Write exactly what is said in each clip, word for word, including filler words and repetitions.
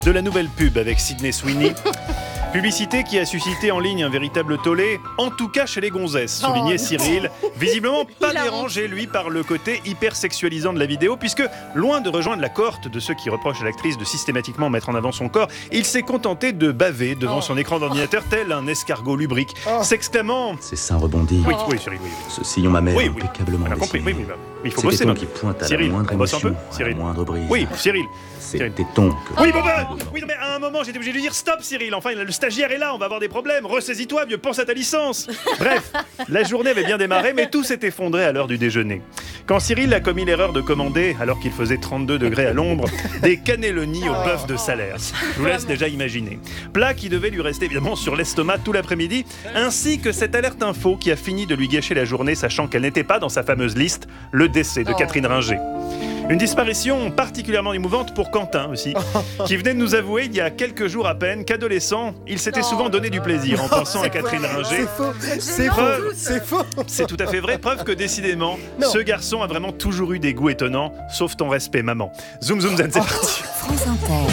De la nouvelle pub avec Sydney Sweeney. Publicité qui a suscité en ligne un véritable tollé, en tout cas chez les gonzesses, soulignait Cyril, visiblement pas dérangé lui par le côté hyper sexualisant de la vidéo, puisque loin de rejoindre la cohorte de ceux qui reprochent à l'actrice de systématiquement mettre en avant son corps, il s'est contenté de baver devant oh. son écran d'ordinateur tel un escargot lubrique, oh. s'exclamant « Ses seins rebondis, oui, oui, Cyril, oui, oui. ce sillon mammaire oui, oui. impeccablement oui, dessiné, oui, oui, oui. il faut ces bosser, tétons qui pointent à Cyril, la moindre émotion, un peu. à la moindre brise. Oui, Cyril. Ces Cyril. tétons que... Oui, bon ben, oui, non, mais à un moment, j'étais obligé de lui dire stop, Cyril. Enfin, le stagiaire est là, on va avoir des problèmes. Ressaisis-toi, vieux, pense à ta licence. Bref, la journée avait bien démarré, mais tout s'est effondré à l'heure du déjeuner. Quand Cyril a commis l'erreur de commander, alors qu'il faisait trente-deux degrés à l'ombre, des cannelloni au bœuf de Salaire. Je vous laisse déjà imaginer. Plat qui devait lui rester évidemment sur l'estomac tout l'après-midi, ainsi que cette alerte info qui a fini de lui gâcher la journée, sachant qu'elle n'était pas dans sa fameuse liste, le décès de Catherine Ringer. Une disparition particulièrement émouvante pour Quentin aussi, qui venait de nous avouer il y a quelques jours à peine qu'adolescent, il s'était souvent donné du plaisir en pensant à Catherine Ringer. C'est faux, c'est faux, c'est faux. C'est tout à fait vrai, preuve que décidément, non. ce garçon a vraiment toujours eu des goûts étonnants, sauf ton respect, maman. Zoom, zoom, zen, c'est parti. France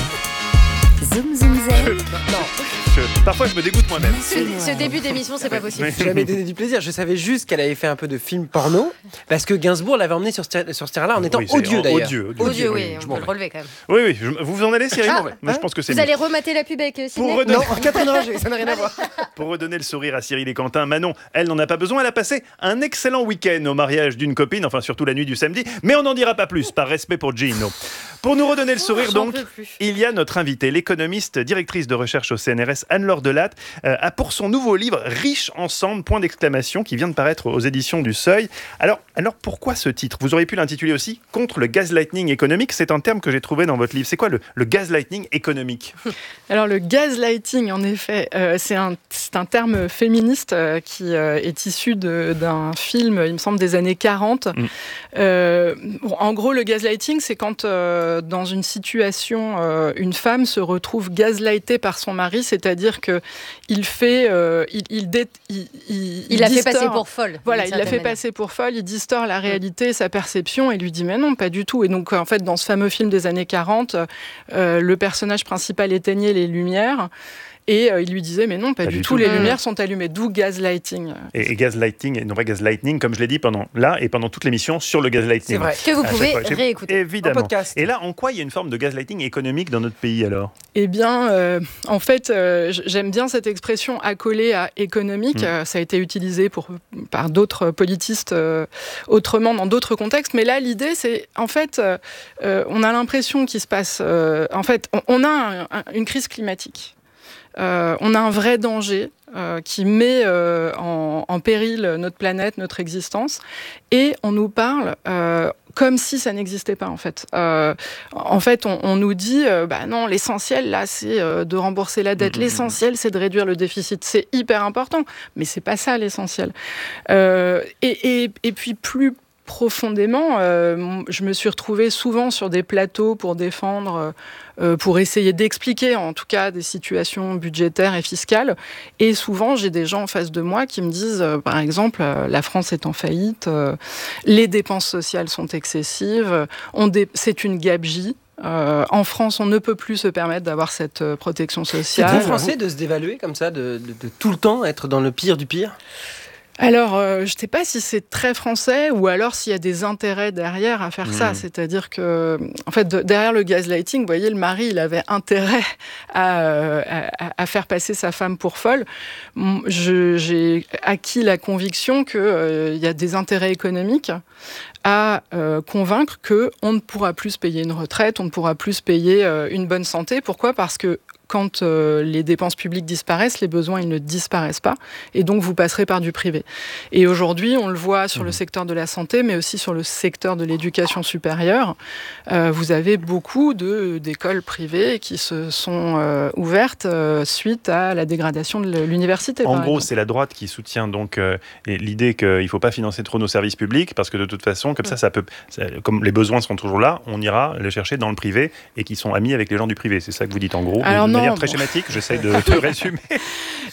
Inter. Zoom, zoom, zen. Non. Je, parfois, je me dégoûte moi-même. Ce, ce début d'émission, c'est pas possible. J'ai jamais donné du plaisir. Je savais juste qu'elle avait fait un peu de film porno, parce que Gainsbourg l'avait emmené sur ce, sur ce terrain-là en étant oui, odieux d'ailleurs. Odieux, odieux, odieux oui, on peut le relever quand même. Oui, oui. Je, vous en allez, Cyril? Ah, Moi, hein? je pense que c'est Vous mieux. allez remater la pub avec Sydney? Redonner... Non, Catherine Ringer, ça n'a rien à voir. Pour redonner le sourire à Cyril et Quentin, Manon, elle n'en a pas besoin. Elle a passé un excellent week-end au mariage d'une copine, enfin surtout la nuit du samedi, mais on n'en dira pas plus, par respect pour Gino. Pour nous redonner le sourire, oh, donc, il y a notre invitée, l'économiste, directrice de recherche au C N R S, Anne-Laure Delatte, euh, a pour son nouveau livre Riches ensemble, point d'exclamation, qui vient de paraître aux éditions du Seuil. Alors, alors pourquoi ce titre? Vous auriez pu l'intituler aussi Contre le gaslighting économique. C'est un terme que j'ai trouvé dans votre livre. C'est quoi le, le gaslighting économique? Alors, le gaslighting, en effet, euh, c'est, un, c'est un terme féministe euh, qui euh, est issu de, d'un film, il me semble, des années quarante. Mm. Euh, bon, en gros, le gaslighting, c'est quand... Euh, dans une situation, euh, une femme se retrouve gaslightée par son mari, c'est-à-dire que il fait, euh, il, il, dé, il, il, il la fait passer pour folle. Voilà, il la fait passer pour folle, il distord la réalité, sa perception, et lui dit mais non, pas du tout. Et donc en fait, dans ce fameux film des années quarante, euh, le personnage principal éteignait les lumières. Et euh, il lui disait, mais non, pas, pas du, du tout, tout, les lumières sont allumées, d'où gaslighting. Et, et gaslighting, non pas gaslighting, comme je l'ai dit pendant là et pendant toute l'émission sur le gaslighting. C'est vrai, que vous pouvez réécouter. Évidemment. Et là, en quoi il y a une forme de gaslighting économique dans notre pays alors? Eh bien, euh, en fait, euh, j'aime bien cette expression accolée à économique. Mmh. Ça a été utilisé pour, par d'autres politistes euh, autrement, dans d'autres contextes. Mais là, l'idée, c'est, en fait, euh, on a l'impression qu'il se passe... Euh, en fait, on, on a un, un, une crise climatique. Euh, on a un vrai danger euh, qui met euh, en, en péril notre planète, notre existence, et on nous parle euh, comme si ça n'existait pas, en fait. Euh, en fait, on, on nous dit, euh, bah non, l'essentiel, là, c'est euh, de rembourser la dette. Mmh. L'essentiel, c'est de réduire le déficit. C'est hyper important, mais c'est pas ça, l'essentiel. Euh, et, et, et puis, plus profondément, euh, je me suis retrouvée souvent sur des plateaux pour défendre, euh, pour essayer d'expliquer en tout cas des situations budgétaires et fiscales. Et souvent, j'ai des gens en face de moi qui me disent, euh, par exemple, euh, la France est en faillite, euh, les dépenses sociales sont excessives, on dé- c'est une gabegie. Euh, en France, on ne peut plus se permettre d'avoir cette euh, protection sociale. C'est très français de se dévaluer comme ça, de, de, de tout le temps être dans le pire du pire? Alors, euh, je ne sais pas si c'est très français ou alors s'il y a des intérêts derrière à faire mmh. ça. C'est-à-dire que, en fait, de, derrière le gaslighting, vous voyez, le mari, il avait intérêt à, euh, à, à faire passer sa femme pour folle. Je, j'ai acquis la conviction qu'il euh, y a des intérêts économiques à euh, convaincre qu'on ne pourra plus se payer une retraite, on ne pourra plus se payer euh, une bonne santé. Pourquoi ? Parce que quand euh, les dépenses publiques disparaissent, les besoins, ils ne disparaissent pas. Et donc, vous passerez par du privé. Et aujourd'hui, on le voit sur mmh. le secteur de la santé, mais aussi sur le secteur de l'éducation supérieure. Euh, vous avez beaucoup de, d'écoles privées qui se sont euh, ouvertes euh, suite à la dégradation de l'université. En gros, exemple. C'est la droite qui soutient donc euh, l'idée qu'il ne faut pas financer trop nos services publics, parce que de toute façon, comme mmh. ça, ça peut, ça, comme les besoins seront toujours là, on ira les chercher dans le privé et qui sont amis avec les gens du privé. C'est ça que vous dites en gros. Alors, de non, manière bon. très schématique, j'essaie de te résumer.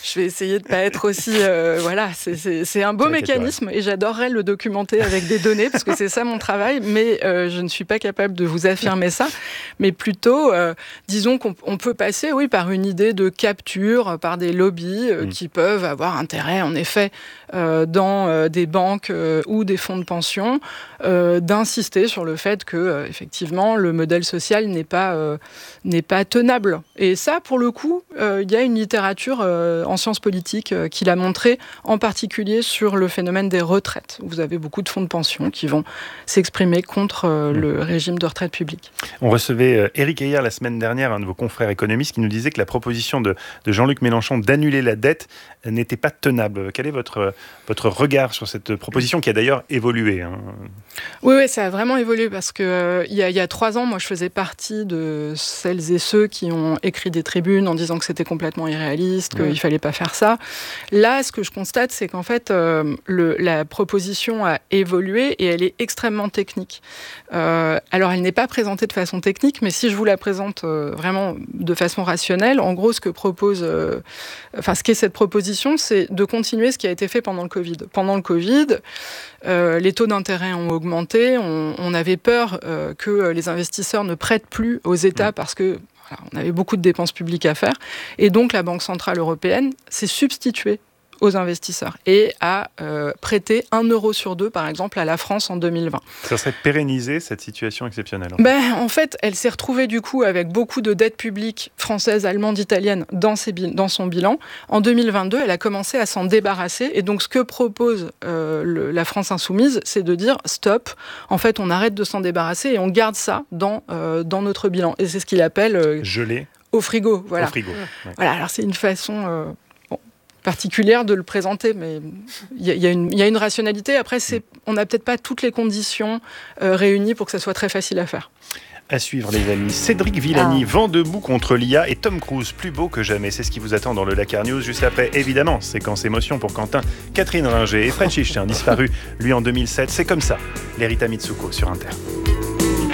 je vais essayer de pas être aussi... Euh, voilà, c'est, c'est, c'est un beau mécanisme et j'adorerais le documenter avec des données parce que c'est ça mon travail, mais euh, je ne suis pas capable de vous affirmer ça. Mais plutôt, euh, disons qu'on on peut passer, oui, par une idée de capture, par des lobbies euh, mmh. qui peuvent avoir intérêt, en effet, euh, dans euh, des banques euh, ou des fonds de pension, euh, d'insister sur le fait que, euh, effectivement, le modèle social n'est pas, euh, n'est pas tenable. Et ça, pour le coup, euh, il y a une littérature euh, en sciences politiques euh, qui l'a montré, en particulier sur le phénomène des retraites. Vous avez beaucoup de fonds de pension qui vont s'exprimer contre euh, mmh. le régime de retraite publique. On recevait euh, Éric Heyer la semaine dernière, un de vos confrères économistes, qui nous disait que la proposition de, de Jean-Luc Mélenchon d'annuler la dette euh, n'était pas tenable. Quel est votre, votre regard sur cette proposition qui a d'ailleurs évolué hein ? Oui, oui, ça a vraiment évolué parce qu'il euh, y, y a trois ans, moi, je faisais partie de celles et ceux qui ont écrit des tribunes en disant que c'était complètement irréaliste, qu'il ne fallait pas faire ça. Là, ce que je constate, c'est qu'en fait, euh, le, la proposition a évolué et elle est extrêmement technique. Euh, alors, elle n'est pas présentée de façon technique, mais si je vous la présente euh, vraiment de façon rationnelle, en gros, ce que propose, euh, enfin, ce qu'est cette proposition, c'est de continuer ce qui a été fait pendant le Covid. Pendant le Covid, euh, les taux d'intérêt ont augmenté, on, on avait peur euh, que les investisseurs ne prêtent plus aux États parce que voilà, on avait beaucoup de dépenses publiques à faire. Et donc, la Banque Centrale Européenne s'est substituée aux investisseurs et a euh, prêté un euro sur deux, par exemple, à la France en deux mille vingt. Ça serait pérenniser cette situation exceptionnelle en fait. Ben, en fait, elle s'est retrouvée du coup avec beaucoup de dettes publiques françaises, allemandes, italiennes dans, ses, dans son bilan. En deux mille vingt-deux, elle a commencé à s'en débarrasser. Et donc, ce que propose euh, le, la France insoumise, c'est de dire stop. En fait, on arrête de s'en débarrasser et on garde ça dans, euh, dans notre bilan. Et c'est ce qu'il appelle euh, gelé au frigo. Voilà. Au frigo. Ouais. Voilà. Alors, c'est une façon euh, particulière de le présenter, mais il y, y, y a une rationalité. Après, c'est, on n'a peut-être pas toutes les conditions euh, réunies pour que ça soit très facile à faire. À suivre, les amis. Cédric Villani, ah. vent debout contre l'I A et Tom Cruise, plus beau que jamais. C'est ce qui vous attend dans le Dakar News. Juste après, évidemment, séquence émotion pour Quentin, Catherine Ringer et Fred Chichin, disparu, lui, en deux mille sept. C'est comme ça, les Rita Mitsuko sur Inter.